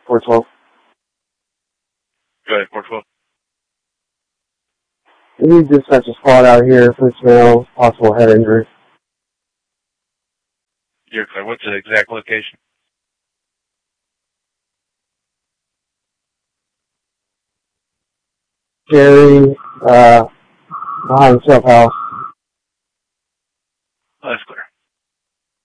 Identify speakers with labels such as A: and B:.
A: 412.
B: Go ahead, 412.
A: We need dispatch a spot out here for smell, possible head injury.
B: You're clear. What's the exact location?
A: Jerry, behind the Self House.
B: Oh, that's clear.